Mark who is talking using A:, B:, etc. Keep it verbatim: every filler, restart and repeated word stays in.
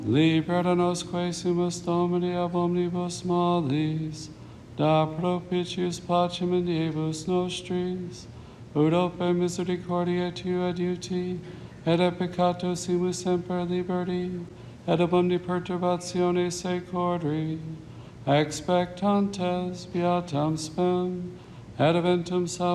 A: Libera nos quae sumus Domini ab omnibus malis, da propitius pacem in diebus nostris, ut ope misericordia tua adiuti, et a peccato simus semper liberti, et ab omni perturbatione secori, expectantes beatam spem, et eventum salvationem